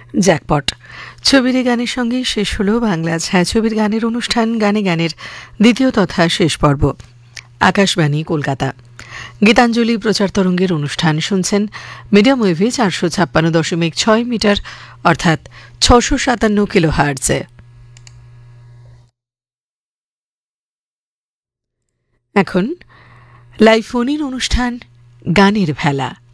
Jackpot ছবির এই গানের সঙ্গে শেষ হলো বাংলা ছায়াছবির গানের অনুষ্ঠান গানে গানের দ্বিতীয় তথা শেষ পর্ব। আকাশবাণী কলকাতা গীতাঞ্জলি প্রচার তরঙ্গের অনুষ্ঠান শুনছেন মিডিয়াম ওয়েভে 456.6 মিটার অর্থাৎ 657 কিলোহার্টজে। এখন লাইভ ফোন ইন অনুষ্ঠান গানের ভেলা।